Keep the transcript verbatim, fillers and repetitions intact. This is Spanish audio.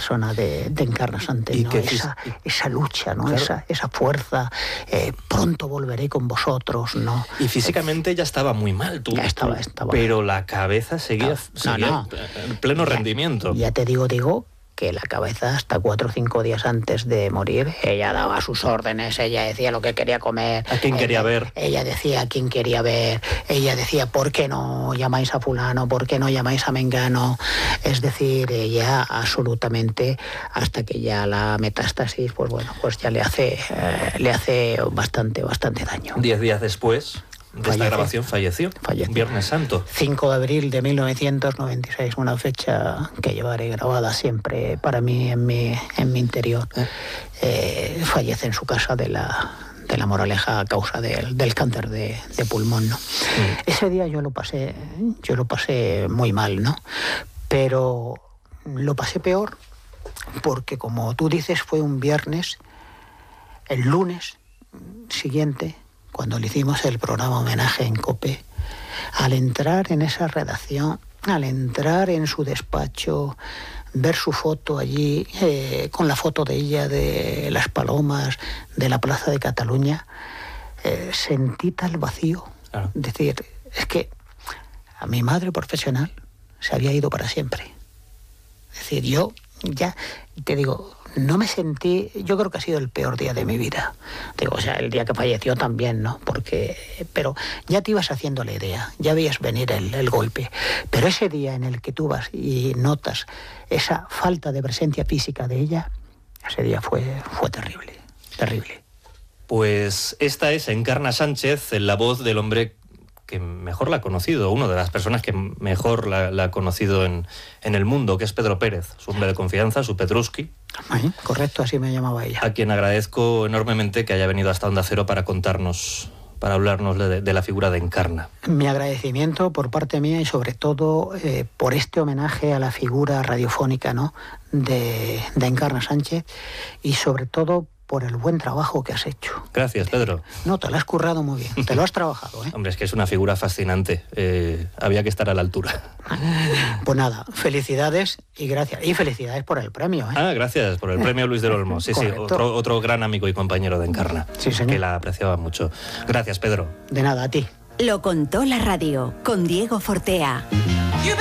persona de, de Encarna Sánchez, ¿no? Esa, esa lucha, ¿no? Claro. Esa, esa fuerza, eh, pronto volveré con vosotros, ¿no? Y físicamente ya estaba muy mal, tú. Ya estaba, estaba. Pero la cabeza seguía, no, seguía no, no. en pleno ya, rendimiento. Ya te digo, digo... que la cabeza, hasta cuatro o cinco días antes de morir, ella daba sus órdenes, ella decía lo que quería comer. ¿A quién ella, quería ver? Ella decía a quién quería ver, ella decía, ¿por qué no llamáis a fulano? ¿Por qué no llamáis a mengano? Es decir, ella absolutamente, hasta que ya la metástasis, pues bueno, pues ya le hace, eh, le hace bastante, bastante daño. Diez días después de Falleció. esta grabación falleció, Falleció. Viernes Santo. cinco de abril de mil novecientos noventa y seis, una fecha que llevaré grabada siempre para mí en mi, en mi interior. ¿Eh? Eh, fallece en su casa de la, de la Moraleja a causa del, del cáncer de, de pulmón, ¿no? Mm. Ese día yo lo pasé, yo lo pasé muy mal, ¿no? Pero lo pasé peor porque, como tú dices, fue un viernes. El lunes siguiente, cuando le hicimos el programa homenaje en COPE, al entrar en esa redacción, al entrar en su despacho, ver su foto allí, eh, con la foto de ella de Las Palomas, de la Plaza de Cataluña, eh, sentí tal vacío. Ah. Es decir, es que a mi madre profesional se había ido para siempre. Es decir, yo ya, te digo, no me sentí, yo creo que ha sido el peor día de mi vida. Digo, o sea, el día que falleció también, ¿no? Porque, pero ya te ibas haciendo la idea, ya veías venir el, el golpe. Pero ese día en el que tú vas y notas esa falta de presencia física de ella, ese día fue, fue terrible, terrible. Pues esta es Encarna Sánchez, la voz del hombre que mejor la ha conocido, una de las personas que mejor la, la ha conocido en, en el mundo, que es Pedro Pérez, su hombre de confianza, su Petruski. Ay, correcto, así me llamaba ella. A quien agradezco enormemente que haya venido hasta Onda Cero para contarnos, para hablarnos de, de la figura de Encarna. Mi agradecimiento por parte mía y sobre todo eh, por este homenaje a la figura radiofónica, ¿no?, de, de Encarna Sánchez, y sobre todo por el buen trabajo que has hecho. Gracias, Pedro. No, te lo has currado muy bien, te lo has trabajado, ¿eh? Hombre, es que es una figura fascinante, eh, había que estar a la altura. Pues nada, felicidades y gracias. Y felicidades por el premio, ¿eh? Ah, gracias, por el premio Luis del Olmo. Sí, Correcto. sí, otro, otro gran amigo y compañero de Encarna. Sí, señor. Que la apreciaba mucho. Gracias, Pedro. De nada, a ti. Lo contó la radio, con Diego Fortea.